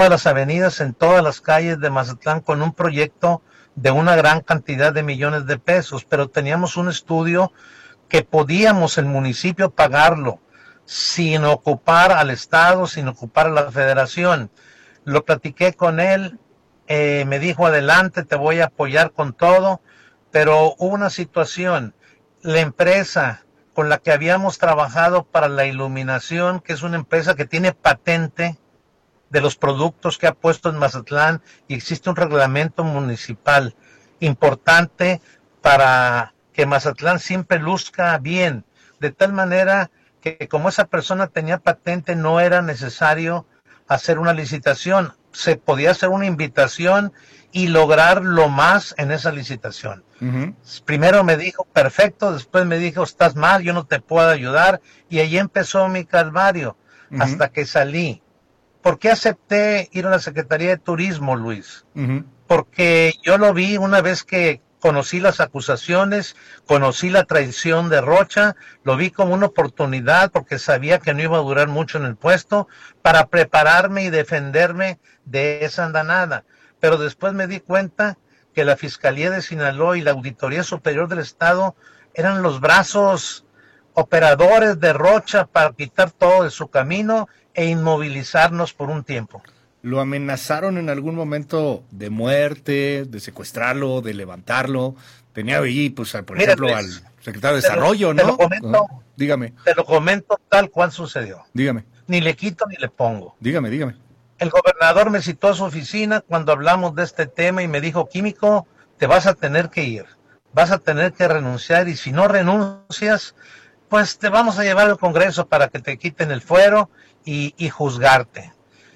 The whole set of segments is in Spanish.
las avenidas, en todas las calles de Mazatlán con un proyecto de una gran cantidad de millones de pesos, pero teníamos un estudio que podíamos el municipio pagarlo sin ocupar al Estado, sin ocupar a la Federación. Lo platiqué con él, me dijo adelante, te voy a apoyar con todo, pero hubo una situación, la empresa con la que habíamos trabajado para la iluminación, que es una empresa que tiene patente de los productos que ha puesto en Mazatlán, y existe un reglamento municipal importante para que Mazatlán siempre luzca bien, de tal manera que como esa persona tenía patente no era necesario hacer una licitación, se podía hacer una invitación y lograr lo más en esa licitación. Uh-huh. Primero me dijo, perfecto, después me dijo, estás mal, yo no te puedo ayudar, y ahí empezó mi calvario, uh-huh, hasta que salí. ¿Por qué acepté ir a la Secretaría de Turismo, Luis? Uh-huh. Porque yo lo vi una vez que conocí las acusaciones, conocí la traición de Rocha, lo vi como una oportunidad porque sabía que no iba a durar mucho en el puesto para prepararme y defenderme de esa andanada. Pero después me di cuenta que la Fiscalía de Sinaloa y la Auditoría Superior del Estado eran los brazos operadores de Rocha para quitar todo de su camino e inmovilizarnos por un tiempo. ¿Lo amenazaron en algún momento de muerte, de secuestrarlo, de levantarlo? Tenía allí, pues, por ejemplo, al secretario de Desarrollo, ¿no? Te lo comento, dígame. Te lo comento tal cual sucedió. Dígame. Ni le quito ni le pongo. Dígame. El gobernador me citó a su oficina cuando hablamos de este tema y me dijo, Químico, te vas a tener que ir, vas a tener que renunciar, y si no renuncias, pues te vamos a llevar al Congreso para que te quiten el fuero y juzgarte.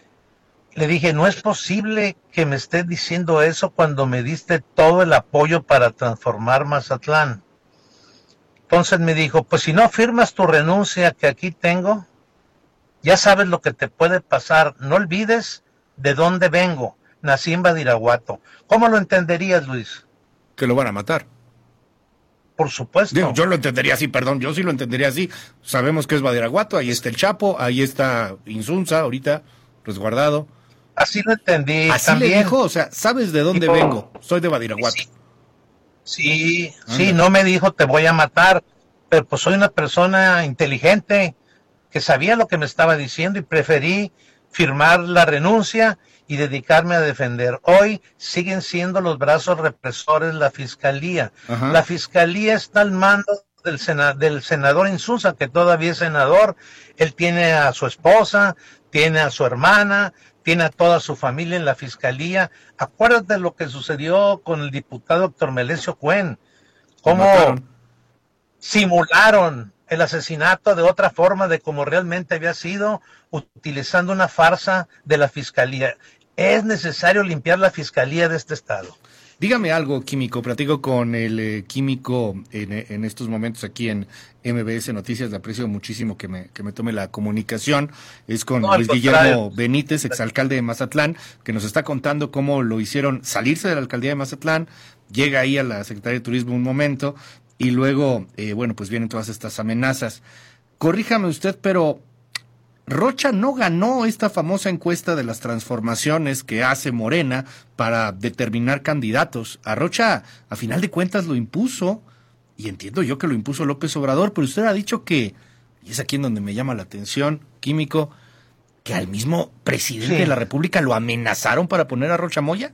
Le dije, no es posible que me estés diciendo eso cuando me diste todo el apoyo para transformar Mazatlán. Entonces me dijo, pues si no firmas tu renuncia que aquí tengo, ya sabes lo que te puede pasar. No olvides de dónde vengo. Nací en Badiraguato. ¿Cómo lo entenderías, Luis? Que lo van a matar. Por supuesto. Digo, yo lo entendería así, perdón, yo sí lo entendería así. Sabemos que es Badiraguato, ahí está el Chapo, ahí está Insunza, ahorita resguardado. Así lo entendí. Así también. Le dijo, o sea, ¿sabes de dónde vengo? Soy de Badiraguato. Sí, no me dijo te voy a matar, pero pues soy una persona inteligente que sabía lo que me estaba diciendo y preferí firmar la renuncia y dedicarme a defender. Hoy siguen siendo los brazos represores la Fiscalía. Ajá. La Fiscalía está al mando del senador Insunza, que todavía es senador. Él tiene a su esposa, tiene a su hermana, tiene a toda su familia en la Fiscalía. Acuérdate lo que sucedió con el diputado Héctor Melesio Cuen, cómo simularon el asesinato de otra forma de como realmente había sido, utilizando una farsa de la Fiscalía. Es necesario limpiar la Fiscalía de este estado. Dígame algo, Químico. Platico con el Químico en estos momentos aquí en MBS Noticias. Le aprecio muchísimo que me tome la comunicación. Es con Luis Guillermo Benítez, exalcalde de Mazatlán, que nos está contando cómo lo hicieron salirse de la alcaldía de Mazatlán. Llega ahí a la Secretaría de Turismo un momento y luego, pues vienen todas estas amenazas. Corríjame usted, pero Rocha no ganó esta famosa encuesta de las transformaciones que hace Morena para determinar candidatos. A Rocha, a final de cuentas, lo impuso, y entiendo yo que lo impuso López Obrador, pero usted ha dicho que, y es aquí en donde me llama la atención, Químico, que al mismo presidente de la República lo amenazaron para poner a Rocha Moya.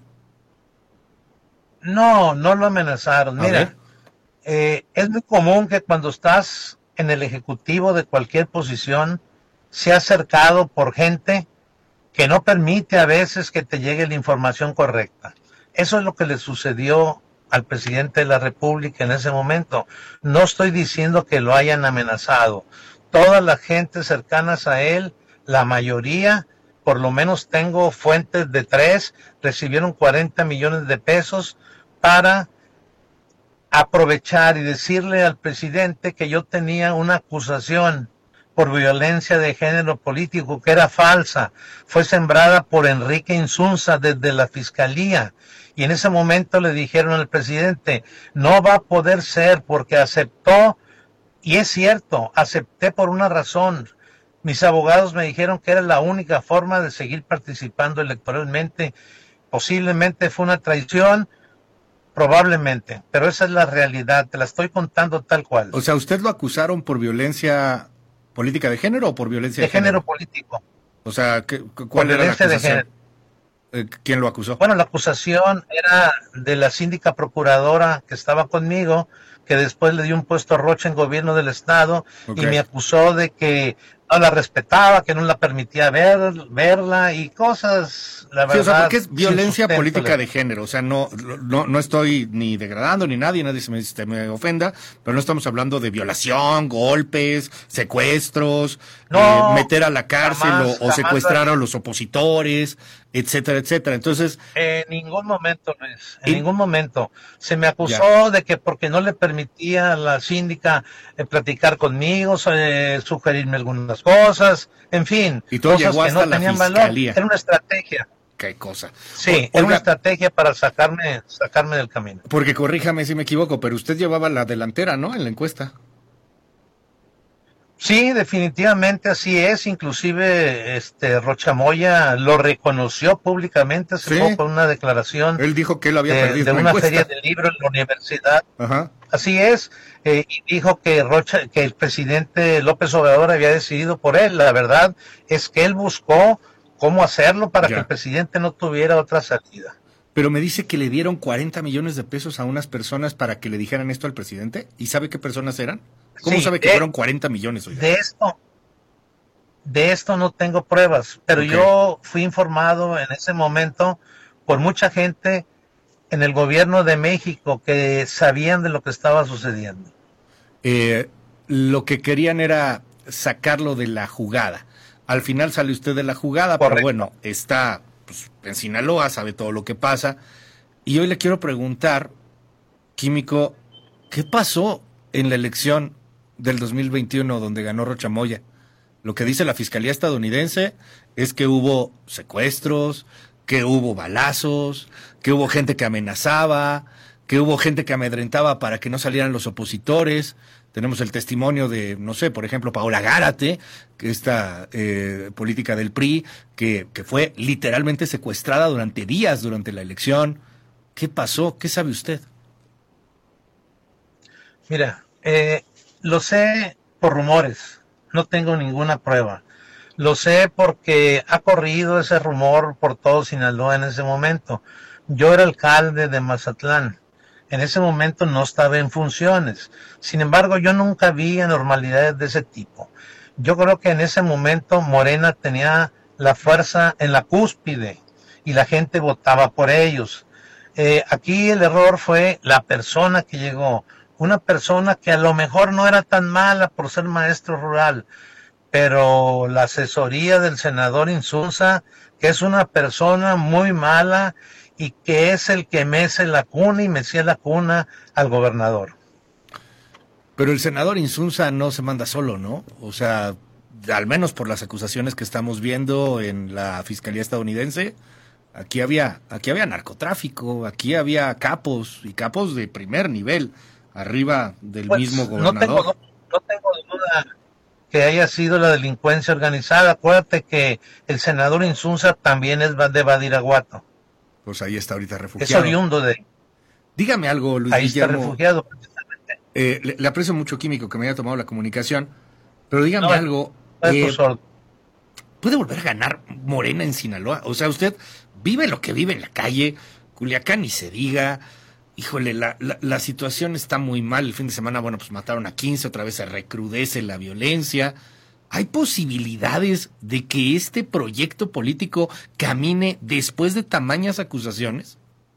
No lo amenazaron. Mira, es muy común que cuando estás en el ejecutivo de cualquier posición, se ha cercado por gente que no permite a veces que te llegue la información correcta. Eso es lo que le sucedió al presidente de la República en ese momento. No estoy diciendo que lo hayan amenazado. Toda la gente cercanas a él, la mayoría, por lo menos tengo fuentes de 3, recibieron 40 millones de pesos para aprovechar y decirle al presidente que yo tenía una acusación por violencia de género político que era falsa, fue sembrada por Enrique Insunza desde la Fiscalía, y en ese momento le dijeron al presidente, no va a poder ser porque aceptó, y es cierto, acepté por una razón, Mis abogados me dijeron que era la única forma de seguir participando electoralmente. Posiblemente fue una traición, probablemente, pero esa es la realidad, te la estoy contando tal cual. O sea, ¿usted lo acusaron por violencia política de género o por violencia de género político? O sea, ¿cuál era la acusación? ¿Quién lo acusó? Bueno, la acusación era de la síndica procuradora que estaba conmigo, que después le dio un puesto a Rocha en gobierno del estado, y me acusó de que no la respetaba, que no la permitía verla y cosas, la verdad. Sí, o sea, porque es violencia política de género, o sea, no estoy ni degradando ni nadie se me ofenda, pero no estamos hablando de violación, golpes, secuestros, meter a la cárcel o secuestrar a los opositores, etcétera, etcétera. Entonces, en ningún momento, Luis, en ningún momento. Se me acusó de que porque no le permitía a la síndica platicar conmigo, sugerirme algunas cosas, en fin, y todo cosas que no tenían valor. Era una estrategia. ¿Qué cosa? Sí, era una estrategia para sacarme del camino. Porque corríjame si me equivoco, pero usted llevaba la delantera, ¿no? En la encuesta. Sí, definitivamente así es. Inclusive Rocha Moya lo reconoció públicamente hace poco en una declaración. Él dijo que él había perdido de una feria del libro en la universidad. Ajá. Así es. Y dijo que el presidente López Obrador había decidido por él. La verdad es que él buscó cómo hacerlo para que el presidente no tuviera otra salida. Pero me dice que le dieron 40 millones de pesos a unas personas para que le dijeran esto al presidente. ¿Y sabe qué personas eran? ¿Cómo sabe que fueron 40 millones? Oiga? De esto no tengo pruebas, pero yo fui informado en ese momento por mucha gente en el gobierno de México que sabían de lo que estaba sucediendo. Lo que querían era sacarlo de la jugada. Al final sale usted de la jugada, Correcto. Pero bueno, está en Sinaloa, sabe todo lo que pasa. Y hoy le quiero preguntar, Químico, ¿qué pasó en la elección del 2021 donde ganó Rocha Moya? Lo que dice la Fiscalía estadounidense es que hubo secuestros, que hubo balazos, que hubo gente que amenazaba, que hubo gente que amedrentaba para que no salieran los opositores. Tenemos el testimonio de, no sé, por ejemplo, Paola Gárate, que esta política del PRI, que fue literalmente secuestrada durante días durante la elección. ¿Qué pasó? ¿Qué sabe usted? Mira, lo sé por rumores, no tengo ninguna prueba. Lo sé porque ha corrido ese rumor por todo Sinaloa en ese momento. Yo era alcalde de Mazatlán. En ese momento no estaba en funciones. Sin embargo, yo nunca vi anormalidades de ese tipo. Yo creo que en ese momento Morena tenía la fuerza en la cúspide y la gente votaba por ellos. Aquí el error fue la persona que llegó. Una persona que a lo mejor no era tan mala por ser maestro rural, pero la asesoría del senador Insunza, que es una persona muy mala y que es el que mece la cuna y mecía la cuna al gobernador. Pero el senador Insunza no se manda solo, ¿no? O sea, al menos por las acusaciones que estamos viendo en la Fiscalía estadounidense, aquí había narcotráfico, aquí había capos, y capos de primer nivel, arriba del mismo gobernador. No tengo duda que haya sido la delincuencia organizada. Acuérdate que el senador Insunza también es de Badiraguato. Pues ahí está ahorita refugiado. Es oriundo de... Dígame algo, Luis ahí Guillermo. Está refugiado, precisamente. Le aprecio mucho, Químico, que me haya tomado la comunicación, pero dígame algo. ¿Puede volver a ganar Morena en Sinaloa? O sea, usted vive lo que vive en la calle, Culiacán ni se diga. Híjole, la situación está muy mal. El fin de semana, bueno, pues mataron a 15, otra vez se recrudece la violencia. ¿Hay posibilidades de que este proyecto político camine después de tamañas acusaciones?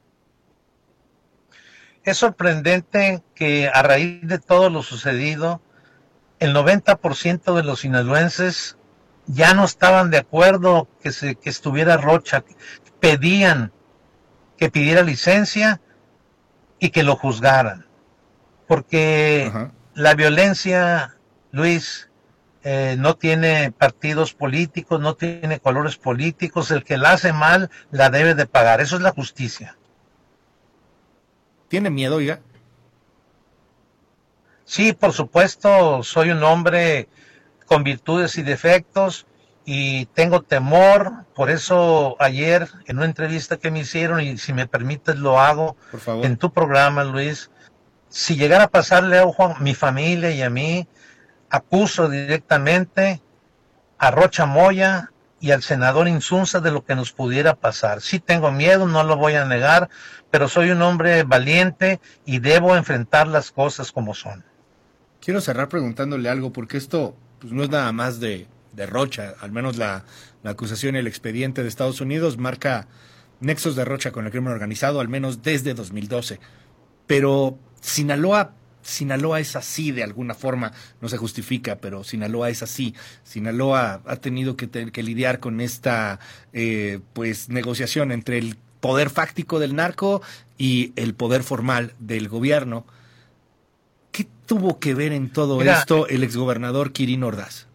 Es sorprendente que a raíz de todo lo sucedido, el 90% de los sinaloenses ya no estaban de acuerdo que estuviera Rocha. Pedían que pidiera licencia y que lo juzgaran. Porque la violencia, Luis, no tiene partidos políticos, no tiene colores políticos. El que la hace mal la debe de pagar. Eso es la justicia. ¿Tiene miedo, oiga? Sí, por supuesto. Soy un hombre con virtudes y defectos, y tengo temor. Por eso ayer en una entrevista que me hicieron, y si me permites lo hago por favor, en tu programa, Luis, si llegara a pasarle a mi familia y a mí, acuso directamente a Rocha Moya y al senador Insunza de lo que nos pudiera pasar. Sí tengo miedo, no lo voy a negar, pero soy un hombre valiente y debo enfrentar las cosas como son. quiero cerrar preguntándole algo, porque esto pues, no es nada más de Rocha, al menos la acusación y el expediente de Estados Unidos marca nexos de Rocha con el crimen organizado, al menos desde 2012. Pero Sinaloa es así de alguna forma, no se justifica, pero Sinaloa es así. Sinaloa ha tenido que lidiar con esta pues negociación entre el poder fáctico del narco y el poder formal del gobierno. ¿Qué tuvo que ver en todo esto el exgobernador Quirino Ordaz?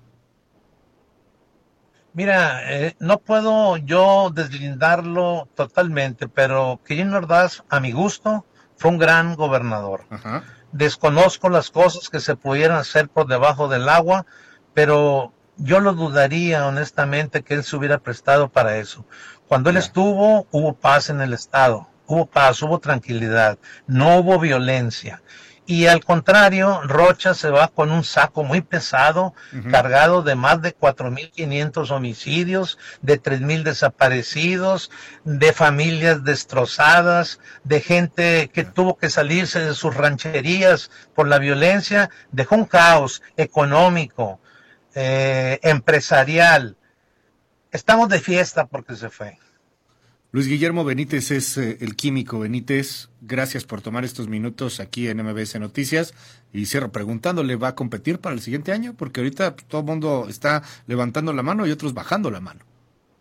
Mira, no puedo yo deslindarlo totalmente, pero Quirino Ordaz, a mi gusto, fue un gran gobernador. Ajá. Desconozco las cosas que se pudieran hacer por debajo del agua, pero yo lo dudaría honestamente que él se hubiera prestado para eso. Cuando él estuvo, hubo paz en el estado, hubo paz, hubo tranquilidad, no hubo violencia. Y al contrario, Rocha se va con un saco muy pesado, cargado de más de 4.500 homicidios, de 3.000 desaparecidos, de familias destrozadas, de gente que tuvo que salirse de sus rancherías por la violencia. Dejó un caos económico, empresarial. Estamos de fiesta porque se fue. Luis Guillermo Benítez es el químico Benítez. Gracias por tomar estos minutos aquí en MBS Noticias. Y cierro preguntándole, ¿va a competir para el siguiente año? Porque ahorita todo el mundo está levantando la mano y otros bajando la mano.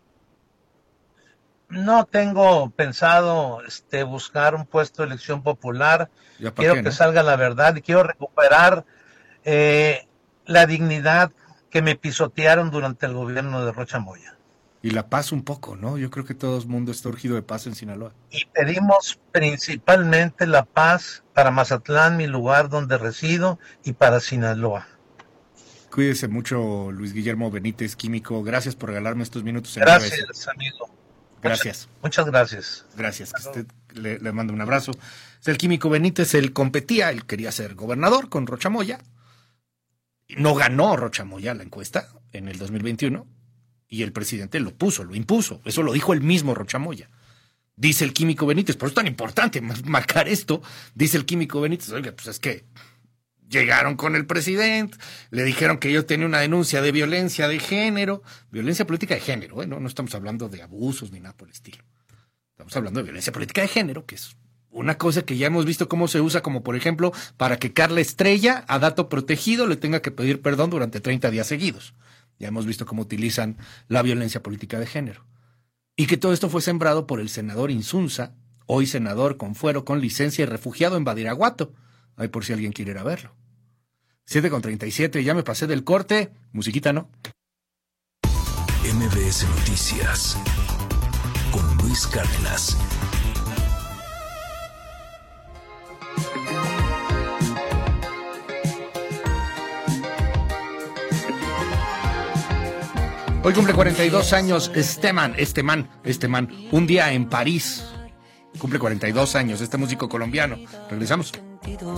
No tengo pensado buscar un puesto de elección popular. Quiero que salga la verdad y quiero recuperar la dignidad que me pisotearon durante el gobierno de Rocha Moya. Y la paz un poco, ¿no? Yo creo que todo el mundo está urgido de paz en Sinaloa. Y pedimos principalmente la paz para Mazatlán, mi lugar donde resido, y para Sinaloa. Cuídese mucho, Luis Guillermo Benítez, químico. Gracias por regalarme estos minutos. Gracias, amigo. Gracias. Muchas gracias. Gracias. Que usted le mando un abrazo. Es el químico Benítez, él competía, él quería ser gobernador con Rocha Moya. No ganó Rocha Moya la encuesta en el 2021. Y el presidente lo impuso. Eso lo dijo el mismo Rocha Moya. Dice el químico Benítez, por eso es tan importante marcar esto. Dice el químico Benítez, oiga, pues es que llegaron con el presidente, le dijeron que yo tenía una denuncia de violencia de género, violencia política de género, no estamos hablando de abusos ni nada por el estilo. Estamos hablando de violencia política de género, que es una cosa que ya hemos visto cómo se usa, como por ejemplo, para que Carla Estrella, a dato protegido, le tenga que pedir perdón durante 30 días seguidos. Ya hemos visto cómo utilizan la violencia política de género. Y que todo esto fue sembrado por el senador Insunza, hoy senador con fuero, con licencia y refugiado en Badiraguato. Ahí por si alguien quiere ir a verlo. 7:37, ya me pasé del corte. Musiquita, ¿no? MBS Noticias con Luis Cárdenas. Hoy cumple 42 años este man, un día en París. Cumple 42 años, este músico colombiano. Regresamos.